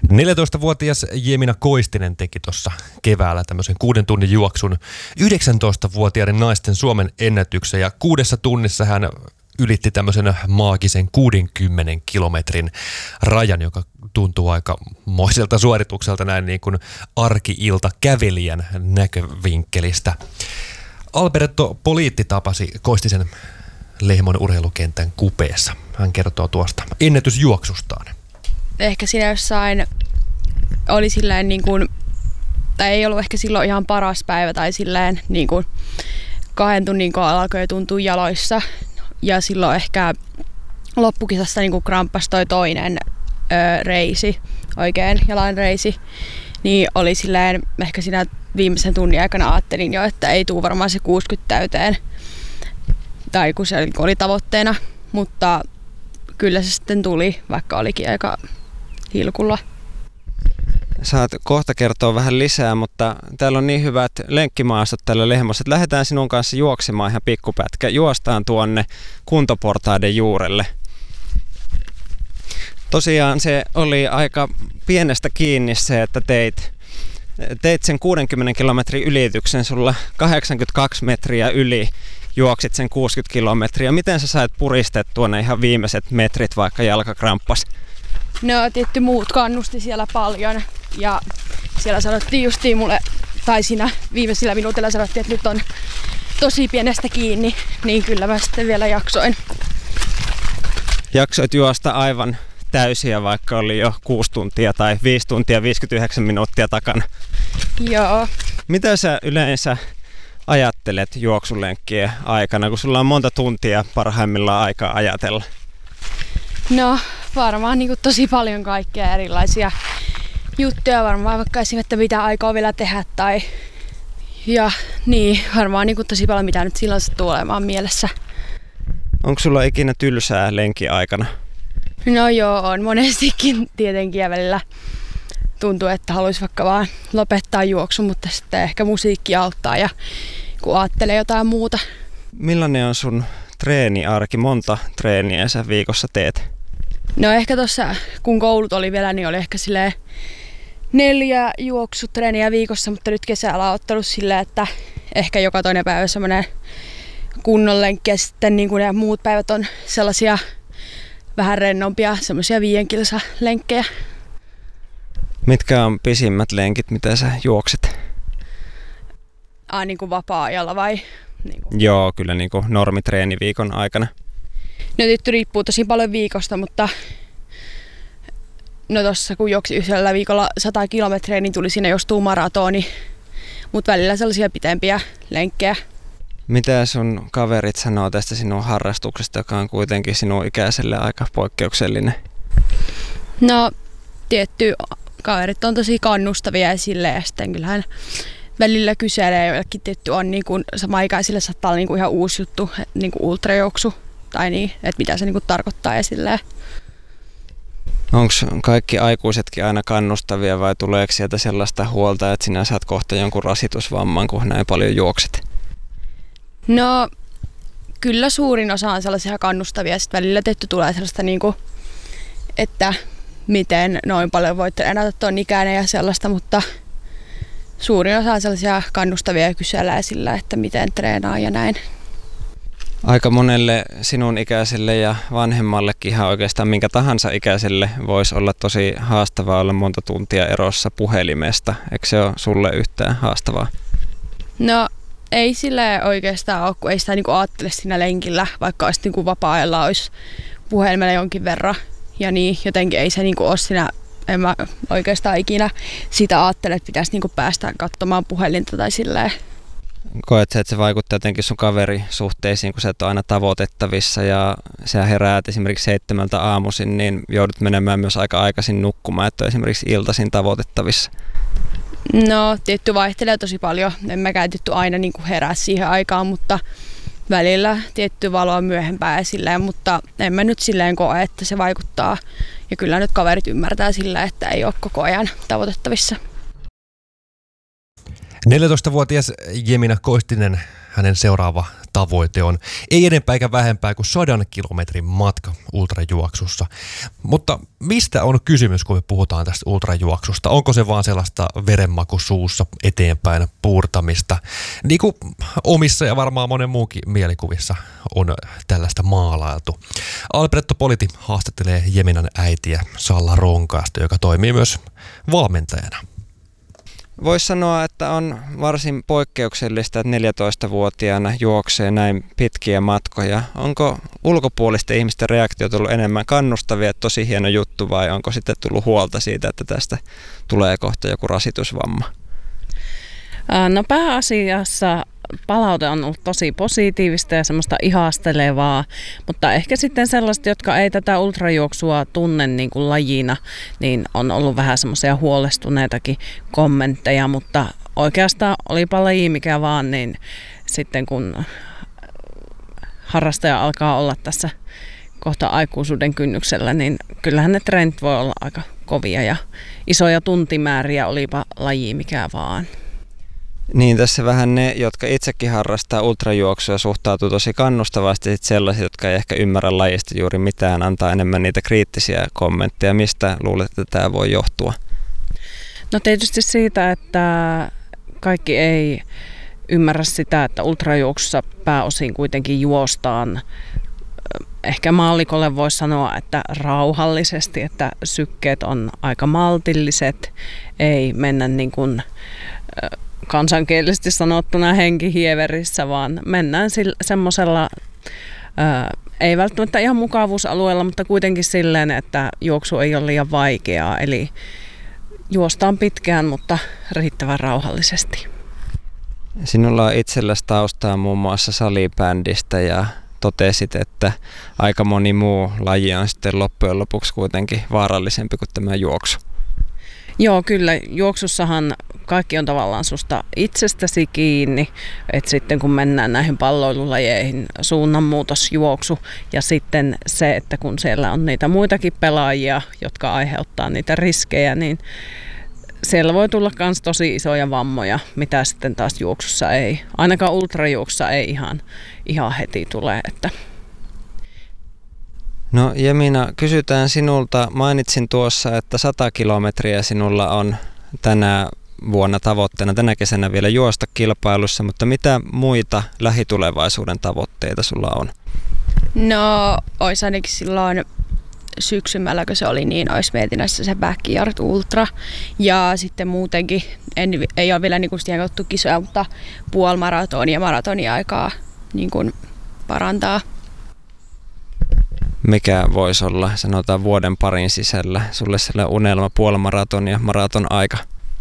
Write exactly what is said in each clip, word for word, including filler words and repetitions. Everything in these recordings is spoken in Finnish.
neljätoistavuotias Jemina Koistinen teki tuossa keväällä tämmöisen kuuden tunnin juoksun yhdeksäntoistavuotiaiden naisten Suomen ennätyksen ja kuudessa tunnissa hän ylitti tämmöisen maagisen kuudenkymmenen kilometrin rajan, joka tuntuu aika moiselta suoritukselta näin niin kuin arki-ilta kävelijän näkövinkkelistä. Alberto Poliitti tapasi Koistisen Lehmon urheilukentän kupeessa. Hän kertoo tuosta ennätysjuoksustaan. Ehkä siinä jossain oli silleen niin kuin, tai ei ollut ehkä silloin ihan paras päivä tai silleen niin kuin kahden tunnin kohdalla alkoi tuntua jaloissa. Ja silloin ehkä loppukisassa niin kuin kramppasi toi toinen ö, reisi, oikein jalan reisi. Niin oli silleen, ehkä siinä viimeisen tunnin aikana ajattelin jo, että ei tule varmaan se kuusikymmentä täyteen. Tai kun se oli tavoitteena, mutta kyllä se sitten tuli, vaikka olikin aika hilkulla. Saat kohta kertoa vähän lisää, mutta täällä on niin hyvät lenkkimaastot tällä Lehmossa, että lähdetään sinun kanssa juoksemaan ihan pikkupätkä. Juostaan tuonne kuntoportaiden juurelle. Tosiaan se oli aika pienestä kiinni se, että teit, teit sen kuudenkymmenen kilometrin ylityksen sulla kahdeksankymmentäkaksi metriä yli. Juoksit sen kuusikymmentä kilometriä. Miten sä sait puristettua ne ihan viimeiset metrit, vaikka jalka kramppas? No tietty muut kannusti siellä paljon ja siellä sanottiin justiin mulle, tai siinä viimeisillä minuutilla sanottiin, että nyt on tosi pienestä kiinni, niin kyllä mä sitten vielä jaksoin. Jaksoit juosta aivan täysiä, vaikka oli jo kuusi tuntia tai viisi tuntia viisikymmentäyhdeksän minuuttia takana. Joo. Mitä sä yleensä ajattelet juoksulenkkien aikana, kun sulla on monta tuntia parhaimmillaan aikaa ajatella? No varmaan niin kuin tosi paljon kaikkea erilaisia juttuja, varmaan vaikka esimerkiksi, että mitä aikaa vielä tehdä tai ja niin, varmaan niin kuin tosi paljon mitä nyt silloin sattuu olemaan mielessä. Onko sulla ikinä tylsää lenkin aikana? No joo, on monestikin tietenkin ja välillä tuntuu, että haluaisi vaikka vaan lopettaa juoksun, mutta sitten ehkä musiikki auttaa ja kun ajattelee jotain muuta. Millainen on sun treeniarki? Monta treeniä sä viikossa teet? No ehkä tuossa, kun koulut oli vielä, niin oli ehkä silleen neljä juoksutreeniä viikossa, mutta nyt kesällä on ottanut silleen, että ehkä joka toinen päivä semmoinen kunnon lenkki ja sitten niin kuin ne muut päivät on sellaisia vähän rennompia, semmoisia viien kilsa lenkkejä. Mitkä on pisimmät lenkit, mitä sä juokset? Ah, niin kuin vapaa-ajalla vai? Niin kuin. Joo, kyllä niin kuin normitreeniviikon aikana. No tietty riippuu tosi paljon viikosta, mutta no tossa kun juoksi yhdellä viikolla sata kilometriä, niin tuli siinä jostain maratoni, mutta välillä sellaisia pitempiä lenkkejä. Mitä sun kaverit sanoo tästä sinun harrastuksesta, joka on kuitenkin sinun ikäiselle aika poikkeuksellinen? No tietty kaverit on tosi kannustavia esille ja sitten kyllähän välillä kyselee, joillekin tietty on niin kuin sama-ikäisille saattaa olla niin kuin ihan uusi juttu, niin kuin ultrajuoksu tai niin, että mitä se niin kuin tarkoittaa esille. Onko kaikki aikuisetkin aina kannustavia vai tuleeko sieltä sellaista huolta, että sinä saat kohta jonkun rasitusvamman, kun näin paljon juokset? No kyllä suurin osa on sellaisia kannustavia, sitten välillä tietty tulee sellaista, niin kuin, että miten noin paljon voit treenata tuon ikäinen ja sellaista, mutta suurin osa on sellaisia kannustavia ja kysellään sillä, että miten treenaa ja näin. Aika monelle sinun ikäiselle ja vanhemmallekin ihan oikeastaan minkä tahansa ikäiselle voisi olla tosi haastavaa olla monta tuntia erossa puhelimesta. Eikö se ole sulle yhtään haastavaa? No ei sille oikeastaan ole, kun ei sitä niinku ajattele siinä lenkillä, vaikka olisi niinku vapaa-ajalla olisi puhelimella jonkin verran. Ja niin, jotenkin ei se niinku ole siinä, en mä oikeastaan ikinä sitä ajattele, että pitäisi niinku päästä katsomaan puhelinta tai silleen. Koet sä, että se vaikuttaa jotenkin sun kaverisuhteisiin, kun sä et ole aina tavoitettavissa ja sä heräät esimerkiksi seitsemältä aamuisin, niin joudut menemään myös aika aikaisin nukkumaan, että on esimerkiksi iltaisin tavoitettavissa? No, tietty vaihtelee tosi paljon. En mä käytetty aina niin kuin herää siihen aikaan, mutta välillä tietty valoa myöhempään silleen, mutta en mä nyt silleen koe, että se vaikuttaa. Ja kyllä nyt kaverit ymmärtää sillä, että ei ole koko ajan tavoitettavissa. neljätoistavuotias Jemina Koistinen, hänen seuraava tavoite on ei enempää eikä vähempää kuin sadan kilometrin matka ultrajuoksussa. Mutta mistä on kysymys, kun me puhutaan tästä ultrajuoksusta? Onko se vaan sellaista verenmaku suussa eteenpäin puurtamista? Niin kuin omissa ja varmaan monen muunkin mielikuvissa on tällaista maalailtu. Alberto Politi haastattelee Jeminan äitiä Salla Ronkaasta, joka toimii myös valmentajana. Voisi sanoa, että on varsin poikkeuksellista, että neljätoistavuotiaana juoksee näin pitkiä matkoja. Onko ulkopuolisten ihmisten reaktiot ollut enemmän kannustavia, että tosi hieno juttu, vai onko sitten tullut huolta siitä, että tästä tulee kohta joku rasitusvamma? No pääasiassa palaute on ollut tosi positiivista ja semmoista ihastelevaa, mutta ehkä sitten sellaiset, jotka ei tätä ultrajuoksua tunne niin kuin lajina, niin on ollut vähän semmoisia huolestuneitakin kommentteja, mutta oikeastaan olipa laji mikä vaan, niin sitten kun harrastaja alkaa olla tässä kohta aikuisuuden kynnyksellä, niin kyllähän ne trendit voi olla aika kovia ja isoja tuntimääriä, olipa laji mikä vaan. Niin, tässä vähän ne, jotka itsekin harrastaa ultrajuoksua, suhtautuu tosi kannustavasti, sit sellaiset, jotka ei ehkä ymmärrä lajista juuri mitään, antaa enemmän niitä kriittisiä kommentteja. Mistä luulet, että tämä voi johtua? No tietysti siitä, että kaikki ei ymmärrä sitä, että ultrajuoksussa pääosin kuitenkin juostaan. Ehkä maallikolle voisi sanoa, että rauhallisesti, että sykkeet on aika maltilliset, ei mennä niin kuin kansankielisesti sanottuna henkihieverissä, vaan mennään semmoisella, ei välttämättä ihan mukavuusalueella, mutta kuitenkin silleen, että juoksu ei ole liian vaikeaa. Eli juostaan pitkään, mutta riittävän rauhallisesti. Sinulla on itselläsi taustaa muun muassa salibändistä ja totesit, että aika moni muu laji on sitten loppujen lopuksi kuitenkin vaarallisempi kuin tämä juoksu. Joo, kyllä. Juoksussahan kaikki on tavallaan susta itsestäsi kiinni, että sitten kun mennään näihin palloilulajeihin, suunnanmuutosjuoksu ja sitten se, että kun siellä on niitä muitakin pelaajia, jotka aiheuttaa niitä riskejä, niin siellä voi tulla myös tosi isoja vammoja, mitä sitten taas juoksussa ei. Ainakaan ultrajuoksussa ei ihan, ihan heti tule, että No Jemina, kysytään sinulta. Mainitsin tuossa, että sata kilometriä sinulla on tänä vuonna tavoitteena, tänä kesänä vielä juosta kilpailussa, mutta mitä muita lähitulevaisuuden tavoitteita sulla on? No, olisi ainakin silloin syksymällä, kun se oli, niin olisi mietinnässä se Backyard Ultra. Ja sitten muutenkin, en, ei ole vielä niin kuin siihen katsottu kisoja, mutta puolimaratonia ja maratonia aikaa niin kuin parantaa. Mikä voisi olla, sanotaan vuoden parin sisällä, sulle sellainen unelma, puolimaraton ja maraton aika?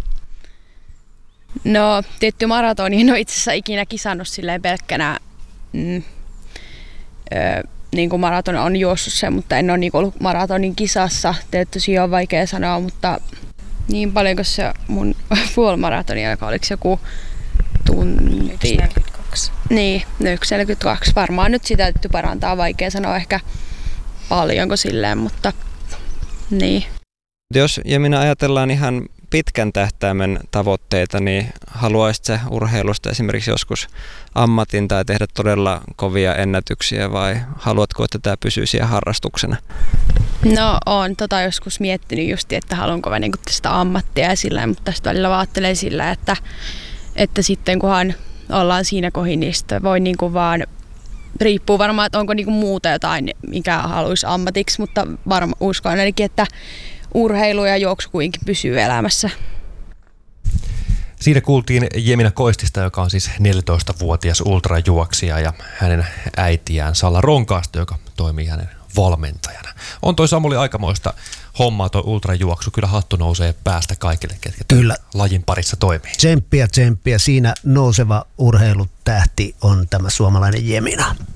No, tietty maratoni en ole itse asiassa ikinä kisannut silleen pelkkänä, mm, ö, niin kuin maraton on juossut se, mutta en ole niin kuin ollut maratonin kisassa. Tietysti on vaikea sanoa, mutta niin paljonko se mun puolimaratoni aika, oliko joku tunti? yksi neljäkymmentäkaksi. Niin, yksi neljäkymmentäkaksi. Varmaan nyt sitä täytyy parantaa, vaikea sanoa ehkä paljonko silleen, mutta niin. Jos ja minä ajatellaan ihan pitkän tähtäimen tavoitteita, niin haluaisitko sä urheilusta esimerkiksi joskus ammatin tai tehdä todella kovia ennätyksiä vai haluatko, että tämä pysyy siellä harrastuksena? No oon tota joskus miettinyt just, että haluanko mä niinku tästä ammattia ja sillä, mutta tästä välillä vaan ajattelen sillä, että, että sitten kunhan ollaan siinä kohin, niin sitten voi niinku vaan riippuu varmaan, että onko niinku muuta jotain, mikä haluaisi ammatiksi, mutta varma, uskon ainakin, että urheilu ja juoksu kuitenkin pysyy elämässä. Siinä kuultiin Jemina Koistista, joka on siis neljätoistavuotias ultrajuoksija, ja hänen äitiään Salla Ronkaasta, joka toimii hänen valmentajana. On toi Samuli aikamoista hommaa toi ultrajuoksu. Kyllä hattu nousee päästä kaikille, ketkä Kyllä. lajin parissa toimii. Tsemppiä, tsemppiä. Siinä nouseva urheilutähti on tämä suomalainen Jemina.